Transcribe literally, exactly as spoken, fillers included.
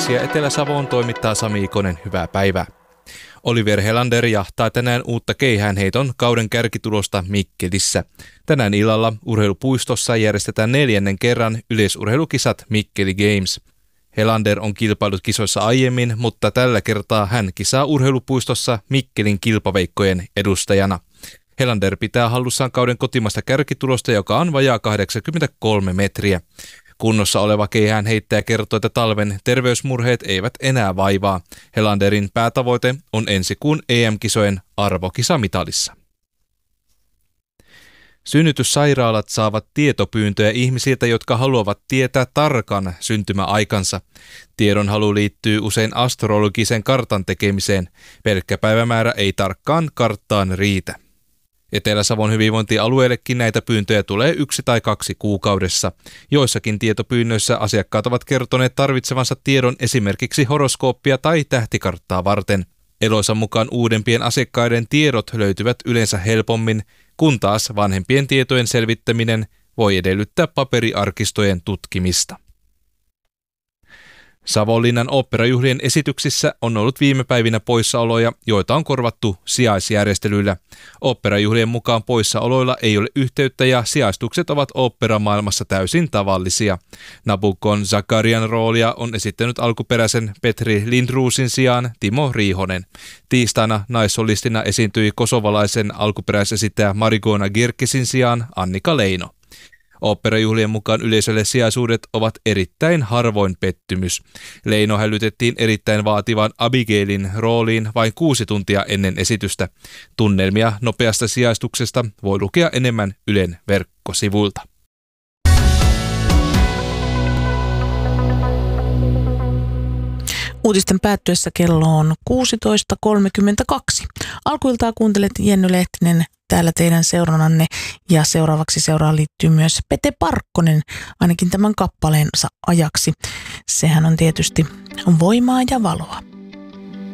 uutisia Etelä-Savoon toimittaa Sami Ikonen. Hyvää päivää. Oliver Helander jahtaa tänään uutta keihäänheiton kauden kärkitulosta Mikkelissä. Tänään illalla urheilupuistossa järjestetään neljännen kerran yleisurheilukisat Mikkeli Games. Helander on kilpailut kisoissa aiemmin, mutta tällä kertaa hän kisaa urheilupuistossa Mikkelin kilpaveikkojen edustajana. Helander pitää hallussaan kauden kotimaista kärkitulosta, joka on vajaa kahdeksankymmentäkolme metriä. Kunnossa oleva keihäänheittäjä kertoo, että talven terveysmurheet eivät enää vaivaa. Helanderin päätavoite on ensi kuun E M-kisojen arvokisamitalissa. Synnytyssairaalat saavat tietopyyntöjä ihmisiltä, jotka haluavat tietää tarkan syntymäaikansa. Tiedonhalu liittyy usein astrologisen kartan tekemiseen. Pelkkä päivämäärä ei tarkkaan karttaan riitä. Etelä-Savon hyvinvointialueellekin näitä pyyntöjä tulee yksi tai kaksi kuukaudessa. Joissakin tietopyynnöissä asiakkaat ovat kertoneet tarvitsevansa tiedon esimerkiksi horoskooppia tai tähtikarttaa varten. Eloisan mukaan uudempien asiakkaiden tiedot löytyvät yleensä helpommin, kun taas vanhempien tietojen selvittäminen voi edellyttää paperiarkistojen tutkimista. Savonlinnan oopperajuhlien esityksissä on ollut viime päivinä poissaoloja, joita on korvattu sijaisjärjestelyillä. Oopperajuhlien mukaan poissaoloilla ei ole yhteyttä ja sijaistukset ovat oopperamaailmassa täysin tavallisia. Nabukon Zakarian roolia on esittänyt alkuperäisen Petri Lindruusin sijaan Timo Riihonen. Tiistaina naissolistina esiintyi kosovalaisen alkuperäisesittäjä Marigona Girkisin sijaan Annika Leino. Oopperajuhlien mukaan yleisölle sijaisuudet ovat erittäin harvoin pettymys. Leino hälytettiin erittäin vaativan Abigailin rooliin vain kuusi tuntia ennen esitystä. Tunnelmia nopeasta sijaistuksesta voi lukea enemmän Ylen verkkosivuilta. Uutisten päättyessä kello on kuusitoista kolmekymmentäkaksi. Alkuiltaa kuuntelet Jenny Lehtinen täällä teidän seurannanne ja seuraavaksi seuraan liittyy myös Pete Parkkonen, ainakin tämän kappaleensa ajaksi. Sehän on tietysti voimaa ja valoa.